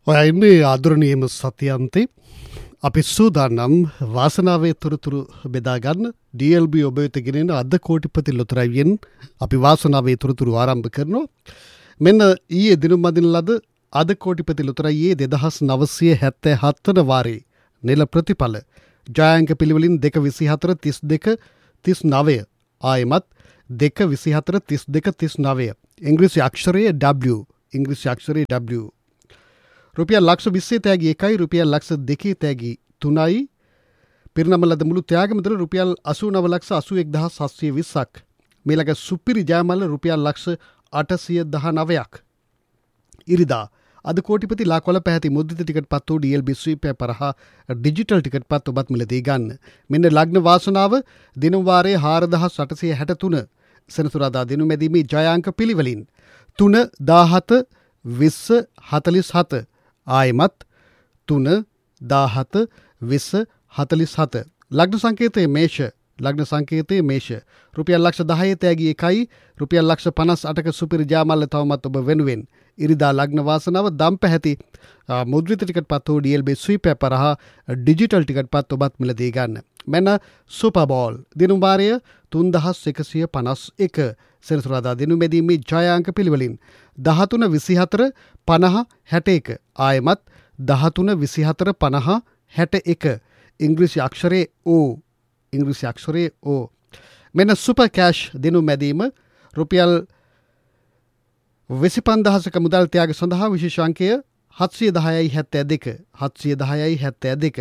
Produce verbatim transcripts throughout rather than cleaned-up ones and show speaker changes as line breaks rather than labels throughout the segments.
ඔය ඉන්නේ ආදරණීයම සත්‍යන්තේ අපි සූදානම් වාසනාවේ තොරතුරු බෙදා ගන්න ඩී එල් බී ඔබ වෙත ගෙනෙන අද කෝටිපති ලොතරැයියෙන් අපි වාසනාවේ තොරතුරු ආරම්භ කරනවා. මෙන්න ඊයේ දිනුම් අදින ලද අද කෝටිපති ලොතරැයියේ දෙදහස් නවසිය හැත්තෑ හත් වන වාරේ නිල ප්‍රතිඵල ජයාංක පිළිවෙලින් දෙක විසිහතර තිස් දෙක තිස් නවය ආයමත් දෙක විසිහතර තිස් දෙක තිස් නවය ඉංග්‍රීසි අක්ෂරයේ W ඉංග්‍රීසි අක්ෂරයේ W රුපියල් ලක්ෂ විස්සේ තෑගි එකයි රුපියල් ලක්ෂ දෙකේ තෑගි තුනයි පිරිනම ලද මුළු ත්‍යාග මුදල රුපියල් අසූ නව ලක්ෂ අසූ එක් දහස් හත්සිය විස්සක් මේලක සුපිරි ජයමල්ල රුපියල් ලක්ෂ අටසිය දහනවයක් ඉරිදා අද කෝටිපති ලාකොල පැහැති මුද්‍රිත ටිකට් පත් වූ ඩී එල් බී ස්වීප් ඇප් හරහා ඩිජිටල් ටිකට් පත් ඔබත් මිලදී ගන්න. මෙන්න ලග්න වාසනාව දින වාරයේ හාරදහස් අටසිය හැට තුන සෙනසුරාදා දිනු මැදීමේ ජයාංක පිළිවෙලින් තුන දාහත විස්ස හතලිස් හත ආයමත් තුන දාහත විස්ස හතලිස් හත ලග්න සංකේතයේ මේෂ ලග්න සංකේතයේ මේෂ රුපියල් ලක්ෂ දහයේ තෑගි එකයි රුපියල් ලක්ෂ පනස් අටක සුපිරි ජයමල්ල තවමත් ඔබ වෙනුවෙන් ඉරිදා ලග්න වාසනාව දම් පැහැති මුද්‍රිත ටිකට් පත් වූ ඩී එල් බී ස්වීප් ඇප් හරහා ඩිජිටල් ටිකට් පත් ඔබත් මිලදී ගන්න. මෙන්න සුපර් බෝල් දිනුම් වාරය තුන්දහස් එකසිය පනස් එක සෙනසුරාදා දිනු මැදීමේ ජයාංක පිළිවෙලින් දහතුන විසිහතර පනහ හැට එක ආයමත් දහතුන විසිහතර පනහ හැට එක ඉංග්‍රීසි අක්ෂරයේ O ඉංග්‍රීසි අක්ෂරයේ O මෙන්න සුපර් කෑෂ් දිනු මැදීම රුපියල් විසි පන්දහසක මුදල් ත්‍යාග සඳහා විශේෂ අංකය හත්සිය දහයයි හැත්තෑ දෙක හත්සිය දහයයි හැත්තෑ දෙක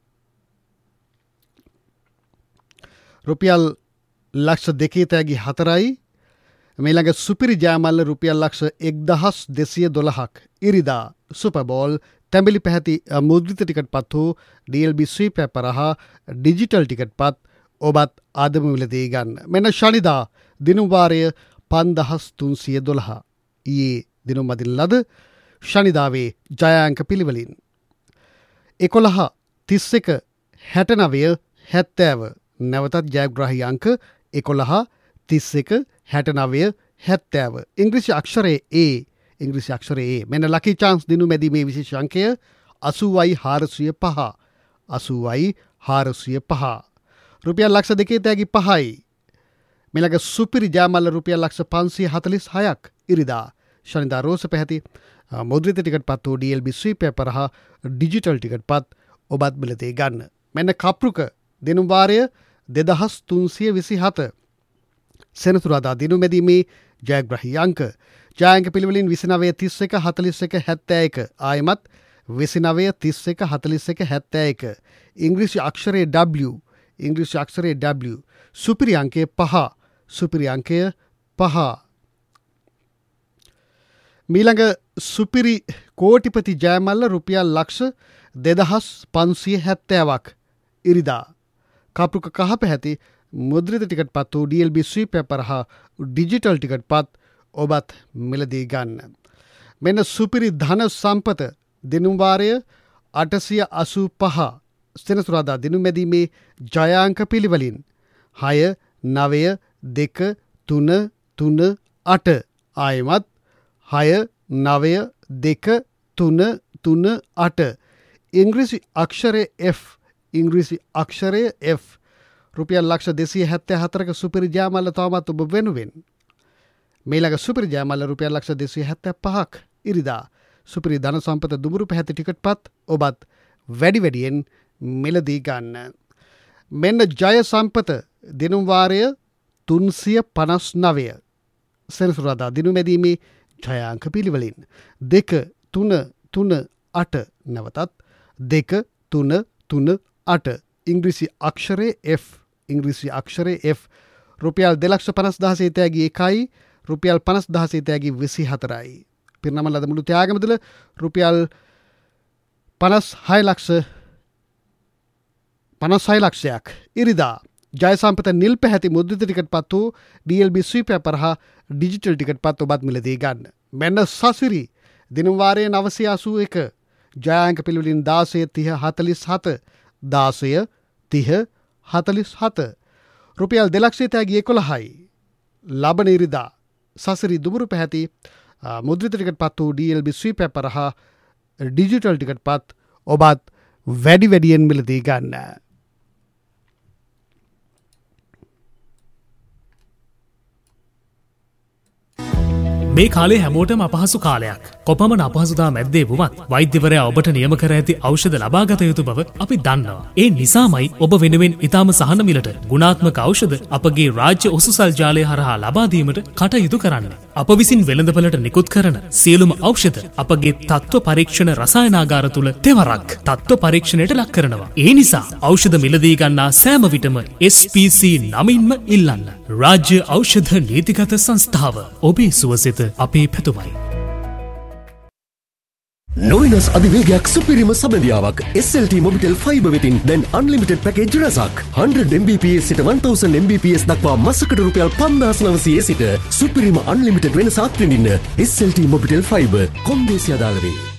රුපියල් ලක්ෂ දෙකේ තෑගි හතරයි මේළඟ සුපිරි ජයමල්ල රුපියල් ලක්ෂ එක්දහස් දෙසිය දොළහක් ඉරිදා සුපර් බෝල් තැඹිලි පැහැති මුද්‍රිත ටිකට් පත් වූ ඩී එල් බී ස්වීප් ඇප් හරහා ඩිජිටල් ටිකට් පත් ඔබත් අදම මිලදී ගන්න. මෙන්න ශනිදා දිනුම් වාරය පන්දහස් තුන්සිය දොළහ ඊයේ දිනුම් අදින ලද ශනිදාවේ ජයාංක පිළිවෙලින් එකොළහ තිස් එක හැට නවය හැත්තෑව නැවතත් ජයග්‍රාහී අංක එකොළහ තිස් එක හැට නවය හැත්තෑව ඉංග්‍රීසි අක්ෂරයේ A ඉංග්‍රීසි අක්ෂරයේ A මෙන්න ලකී චාන්ස් දිනු මැදීමේ විශේෂ අංකය අසූවයි හාරසිය පහ අසූවයි හාරසිය පහ රුපියල් ලක්ෂ දෙකේ තෑගි පහයි මෙලක සුපිරි ජයමල්ල රුපියල් ලක්ෂ පන්සිය හතලිස් හයක් ඉරිදා ශනිදා රෝස පැහැති මුද්‍රිත ටිකට් පත් වූ ඩී එල් බී ස්වීප් ඇප් හරහා ඩිජිටල් ටිකට් පත් ඔබත් මිලදී ගන්න. මෙන්න කප්රුක දිනුම් වාරය දෙදහස් තුන්සිය විසිහත සෙනසුරාදා දිනු මැදීමේ ජයග්‍රාහී අංක ජයාංක පිළිවෙලින් විසිනවය තිස් එක හතලිස් එක හැත්තෑ එක ආයමත් විසිනවය තිස් එක හතලිස් එක හැත්තෑ එක ඉංග්‍රීසි අක්ෂරයේ W ඉංග්‍රීසි අක්ෂරයේ W සුපිරි අංකය පහ සුපිරි අංකය පහ මීළඟ සුපිරි කෝටිපති ජයමල්ල රුපියල් ලක්ෂ දෙදහස් පන්සිය හැත්තෑවක් ඉරිදා කප්රුක කහ පැහැති මුද්‍රිත ටිකට් පත් වූ ඩී එල් බී ස්වීප් ඇප් හරහා ඩිජිටල් ටිකට් පත් ඔබත් මිලදී ගන්න. මෙන්න සුපිරි ධන සම්පත දිනුම් වාරය අටසිය අසූ පහ සෙනසුරාදා දිනු මැදීමේ ජයාංක පිළිවෙලින් හය නවය දෙක තුන තුන අට ආයමත් හය නවය දෙක තුන තුන අට ඉංග්‍රීසි අක්ෂරයේ F ඉංග්‍රීසි අක්ෂරයේ F රුපියල් ලක්ෂ දෙසිය හැත්තෑ හතරක සුපිරි ජයමල්ල තවමත් ඔබ වෙනුවෙන් මේලක සුපිරි ජයමල්ල රුපියල් ලක්ෂ දෙසිය හැත්තෑ පහක් ඉරිදා සුපිරි ධන සම්පත දුමුරු පැහැති ටිකට් පත් ඔබත් වැඩි වැඩියෙන් මිලදී ගන්න. මෙන්න ජය සම්පත දිනුම් වාරය තුන්සිය පනස් නවය සෙනසුරාදා දිනු මැදීමේ ජයාංක පිළිවෙලින් දෙක තුන තුන අට නැවතත් දෙක තුන තුන අට ඉංග්‍රීසි අක්ෂරයේ F ඉංග්‍රීසි අක්ෂරයේ F රුපියල් දෙලක්ෂ පනස් දහසේ තෑගි එකයි රුපියල් පනස් දහසේ තෑගි විසි හතරයි පිරිනම ලද මුළු ත්‍යාග මුදල රුපියල් පනස් හය ලක්ෂ පනස් හය ලක්ෂයක් ඉරිදා ජය සම්පත නිල් පැහැති මුද්‍රිත ටිකට් පත් වූ ඩී එල් බී ස්වීප් ඇප් හරහා ඩිජිටල් ටිකට් පත් ඔබත් මිලදී ගන්න. මෙන්න සසිරි දිනුම් වාරයේ නවසිය අසූ එක ජයාංක පිළිවෙලින් දාසය තිහ හතලිස් හත දාසය තිහ හතලිස් හත රුපියල් දෙලක්ෂය තෑගි එකොළහයි ලබන ඉරිදා සසිරි දුමුරු පැහැති මුද්‍රිත ටිකට් පත් වූ ඩී එල් බී ස්වීප් ඇප් හරහා ඩිජිටල් ටිකට් පත් ඔබත් වැඩි වැඩියෙන් මිලදී ගන්න.
මේ කාලේ හැමෝටම අපහසු කාලයක්. කොපමණ අපහසුතා මැද්දේ වුවත් වෛද්‍යවරයා ඔබට නියම කර ඇති ඖෂධ ලබා ගත යුතු බව අපි දන්නවා. ඒ නිසාමයි ඔබ වෙනුවෙන් ඊටම සහන මිලට ගුණාත්මක ඖෂධ අපගේ රාජ්‍ය ඔසුසල් ජාලය හරහා ලබා දීමට කටයුතු කරන්නේ. අප විසින් වෙළඳපළට නිකුත් කරන සියලුම ඖෂධ අපගේ තත්ත්ව පරීක්ෂණ රසායනාගාර තුල තෙවරක් තත්ත්ව පරීක්ෂණයට ලක් කරනවා. ඒ නිසා ඖෂධ මිලදී ගන්නා සෑම විටම S P C නමින්ම ඉල්ලන්න. රාජ්‍ය ඖෂධ නීතිගත සංස්ථාව ඔබේ සුවසිත අපේ පැතුමයි.
නොවිනස් අධිවේගයක් සුපිරිම සබඳියාවක් S L T Mobitel Fiber වෙතින් දැන් unlimited package රසක් one hundred M B P S සිට one thousand M B P S දක්වා මාසකට රුපියල් පන්දාස් නවසිය සිට සුපිරිම unlimited වෙනසක් විඳින්න S L T Mobitel Fiber කොන්දේසි අදාළ වේ.